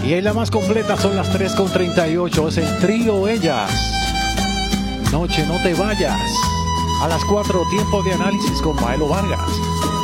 Y en la más completa son las 3:38. Es el trío Ellas. Noche no te vayas. A las 4, tiempo de análisis con Maelo Vargas.